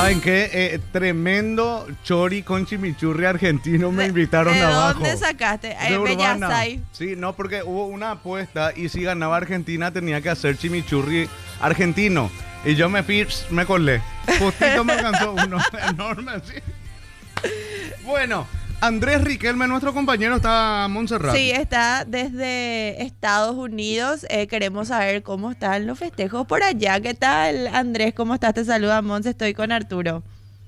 ¿Saben qué? Tremendo chori con chimichurri argentino me invitaron ¿De abajo. dónde sacaste? De Urbana. Bellasay. Sí, no, porque hubo una apuesta y si ganaba Argentina tenía que hacer chimichurri argentino. Y yo me fui, me colé. Justito me alcanzó uno enorme así. Bueno, Andrés Riquelme, nuestro compañero, está en Montserrat. Sí, está desde Estados Unidos. Queremos saber cómo están los festejos por allá. ¿Qué tal, Andrés? ¿Cómo estás? Te saluda Monse, estoy con Arturo.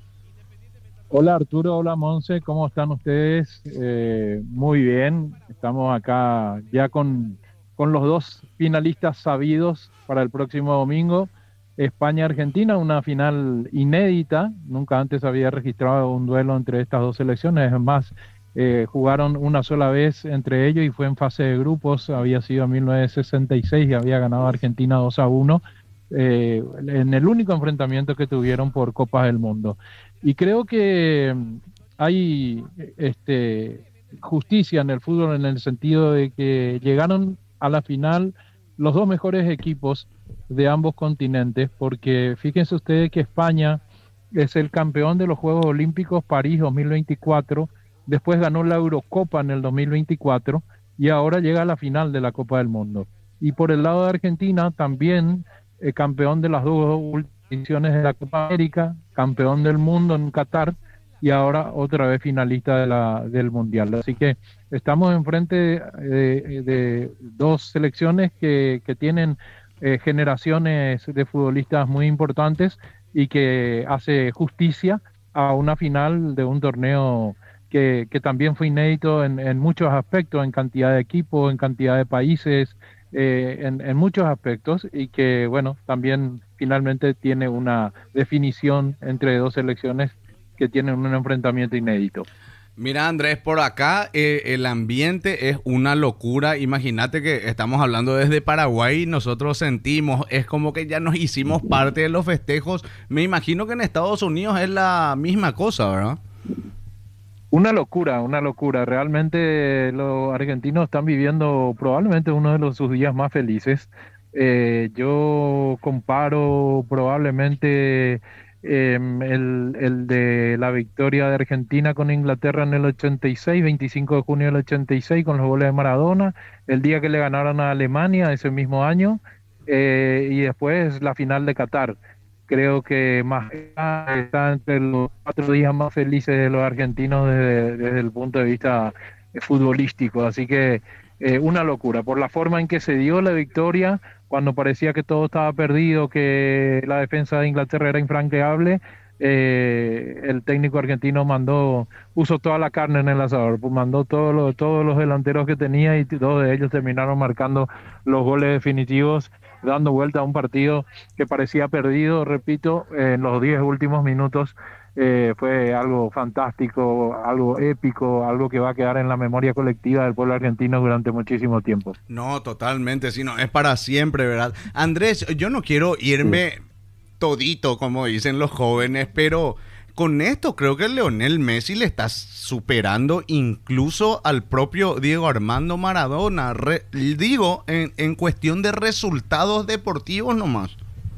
Hola Arturo, hola Monse, ¿cómo están ustedes? Muy bien, estamos acá ya con los dos finalistas sabidos para el próximo domingo. España-Argentina, una final inédita, nunca antes había registrado un duelo entre estas dos selecciones, es más, jugaron una sola vez entre ellos y fue en fase de grupos, había sido en 1966 y había ganado Argentina 2-1 en el único enfrentamiento que tuvieron por Copas del Mundo. Y creo que hay justicia en el fútbol en el sentido de que llegaron a la final los dos mejores equipos de ambos continentes, porque fíjense ustedes que España es el campeón de los Juegos Olímpicos París 2024, después ganó la Eurocopa en el 2024 y ahora llega a la final de la Copa del Mundo. Y por el lado de Argentina también campeón de las dos últimas ediciones de la Copa América, campeón del mundo en Qatar y ahora otra vez finalista del Mundial. Así que estamos enfrente de dos selecciones que tienen generaciones de futbolistas muy importantes y que hace justicia a una final de un torneo que también fue inédito en muchos aspectos, en cantidad de equipos, en cantidad de países, en muchos aspectos, y que bueno, también finalmente tiene una definición entre dos selecciones que tienen un enfrentamiento inédito. Mira, Andrés, por acá el ambiente es una locura. Imagínate que estamos hablando desde Paraguay y nosotros sentimos, es como que ya nos hicimos parte de los festejos. Me imagino que en Estados Unidos es la misma cosa, ¿verdad? Una locura, una locura. Realmente los argentinos están viviendo probablemente uno de sus días más felices. Yo comparo probablemente el de la victoria de Argentina con Inglaterra en el 86, 25 de junio del 86, con los goles de Maradona, el día que le ganaron a Alemania ese mismo año, y después la final de Qatar. Creo que más está entre los 4 días más felices de los argentinos desde el punto de vista futbolístico. Así que una locura, por la forma en que se dio la victoria, cuando parecía que todo estaba perdido, que la defensa de Inglaterra era infranqueable. El técnico argentino puso toda la carne en el asador, pues mandó todos los delanteros que tenía y dos de ellos terminaron marcando los goles definitivos, dando vuelta a un partido que parecía perdido, repito, en los 10 últimos minutos. Fue algo fantástico, algo épico, algo que va a quedar en la memoria colectiva del pueblo argentino durante muchísimo tiempo. No, totalmente, sí, no, es para siempre, ¿verdad? Andrés, yo no quiero irme todito, como dicen los jóvenes, pero con esto creo que Lionel Messi le está superando incluso al propio Diego Armando Maradona. Digo, en cuestión de resultados deportivos nomás.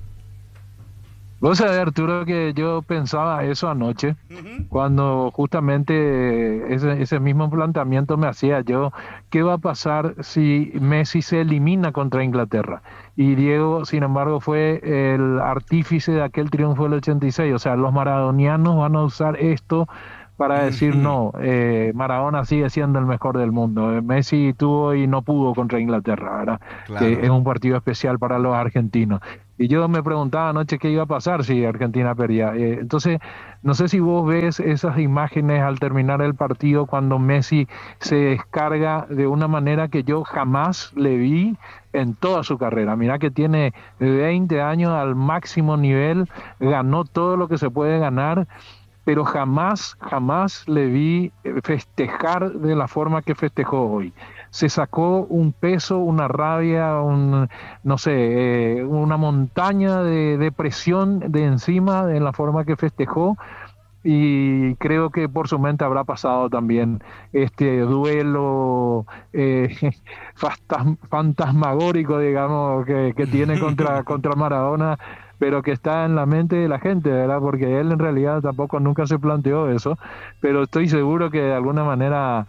Vos sabés, Arturo, que yo pensaba eso anoche, cuando justamente ese mismo planteamiento me hacía yo, ¿qué va a pasar si Messi se elimina contra Inglaterra? Y Diego, sin embargo, fue el artífice de aquel triunfo del 86, o sea, los maradonianos van a usar esto para decir no, Maradona sigue siendo el mejor del mundo. Messi tuvo y no pudo contra Inglaterra, ¿verdad? Claro. Que es un partido especial para los argentinos. Y yo me preguntaba anoche qué iba a pasar si Argentina perdía. Entonces, no sé si vos ves esas imágenes al terminar el partido cuando Messi se descarga de una manera que yo jamás le vi en toda su carrera. Mirá que tiene 20 años al máximo nivel, ganó todo lo que se puede ganar, pero jamás le vi festejar de la forma que festejó hoy. Se sacó un peso, una rabia, no sé, una montaña de presión de encima de la forma que festejó, y creo que por su mente habrá pasado también este duelo fantasmagórico, digamos, que tiene contra Maradona, pero que está en la mente de la gente, ¿verdad? Porque él en realidad tampoco nunca se planteó eso, pero estoy seguro que de alguna manera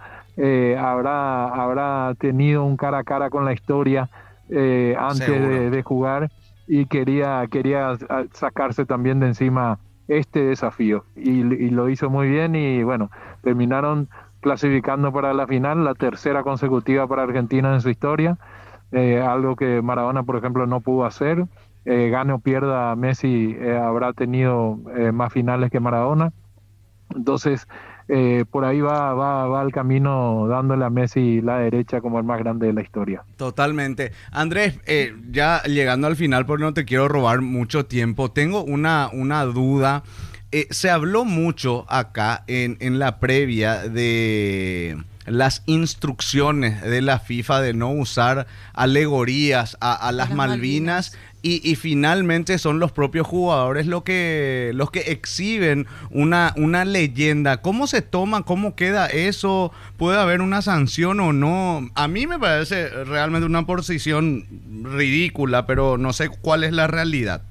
habrá tenido un cara a cara con la historia antes Seguro. de jugar y quería sacarse también de encima este desafío y lo hizo muy bien y bueno, terminaron clasificando para la final, la tercera consecutiva para Argentina en su historia, algo que Maradona, por ejemplo, no pudo hacer. Gane o pierda, Messi habrá tenido más finales que Maradona. Entonces, por ahí va el camino dándole a Messi la derecha como el más grande de la historia. Totalmente. Andrés, ya llegando al final, porque no te quiero robar mucho tiempo, tengo una duda. Se habló mucho acá en la previa de las instrucciones de la FIFA de no usar alegorías a las Malvinas. Y finalmente son los propios jugadores los que exhiben una leyenda. ¿Cómo se toma? ¿Cómo queda eso? ¿Puede haber una sanción o no? A mí me parece realmente una posición ridícula, pero no sé cuál es la realidad.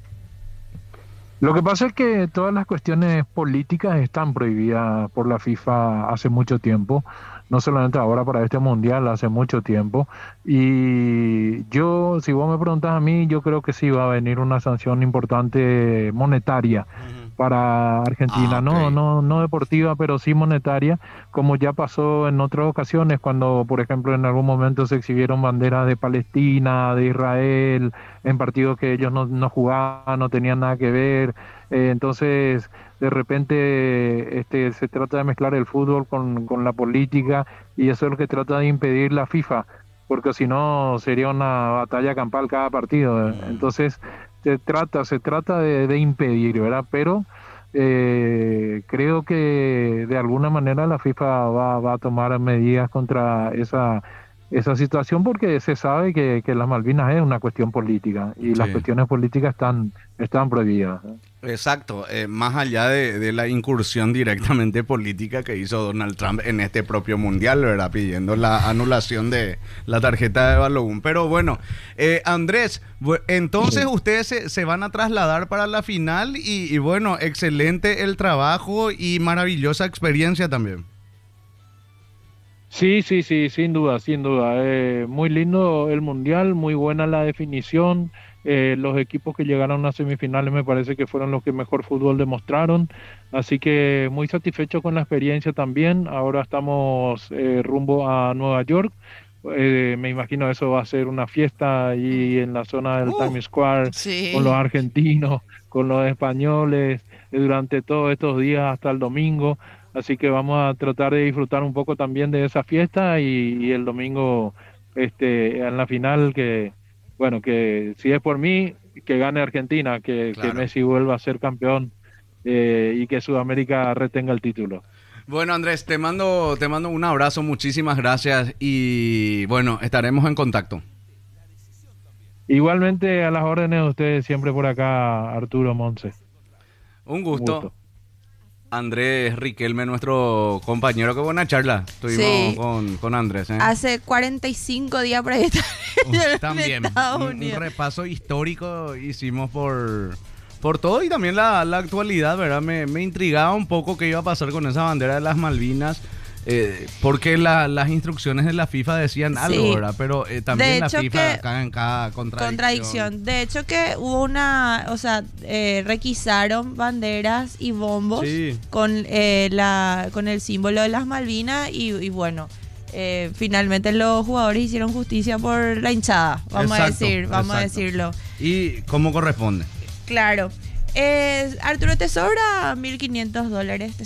Lo que pasa es que todas las cuestiones políticas están prohibidas por la FIFA hace mucho tiempo, no solamente ahora para este mundial, hace mucho tiempo. Y yo, si vos me preguntás a mí, yo creo que sí va a venir una sanción importante monetaria Ujú. para Ah, Argentina, ok. no deportiva, pero sí monetaria, como ya pasó en otras ocasiones, cuando, por ejemplo, en algún momento se exhibieron banderas de Palestina, de Israel, en partidos que ellos no jugaban, no tenían nada que ver. Entonces, de repente, se trata de mezclar el fútbol con la política y eso es lo que trata de impedir la FIFA, porque si no sería una batalla campal cada partido. Mm. Entonces, se trata de impedir, ¿verdad? Pero creo que de alguna manera la FIFA va a tomar medidas contra esa situación porque se sabe que las Malvinas es una cuestión política y las Sí. cuestiones políticas están prohibidas, ¿no? Exacto, más allá de la incursión directamente política que hizo Donald Trump en este propio mundial, ¿verdad? Pidiendo la anulación de la tarjeta de Balogun. Pero bueno, Andrés, entonces Sí. ustedes se van a trasladar para la final y bueno, excelente el trabajo y maravillosa experiencia también. Sí, sí, sí, sin duda, sin duda. Muy lindo el mundial, muy buena la definición. Los equipos que llegaron a semifinales me parece que fueron los que mejor fútbol demostraron. Así que muy satisfecho con la experiencia también. Ahora estamos rumbo a Nueva York. Me imagino eso va a ser una fiesta ahí en la zona del Uh, Times Square con los Sí. argentinos, con los españoles, durante todos estos días hasta el domingo. Así que vamos a tratar de disfrutar un poco también de esa fiesta y el domingo en la final bueno, que si es por mí, que gane Argentina, que claro. Messi vuelva a ser campeón y que Sudamérica retenga el título. Bueno, Andrés, te mando un abrazo, muchísimas gracias y bueno, estaremos en contacto. Igualmente a las órdenes de ustedes, siempre por acá, Arturo Monse. Un Un gusto. gusto. Andrés Riquelme, nuestro compañero, qué buena charla tuvimos Sí. con Andrés, ¿eh? Hace 45 días por ahí está en También, Estados un Unidos. repaso histórico hicimos por todo y también la actualidad, ¿verdad? Me intrigaba un poco qué iba a pasar con esa bandera de las Malvinas, porque las instrucciones de la FIFA decían algo, Sí. ¿verdad? Pero De también la hecho FIFA que cae en cada contradicción. contradicción. De hecho que hubo o sea, requisaron banderas y bombos Sí. con el símbolo de las Malvinas y bueno, finalmente los jugadores hicieron justicia por la hinchada, Exacto, vamos a exacto. decirlo. Y cómo corresponde. Claro. Arturo, ¿te sobra $1.500?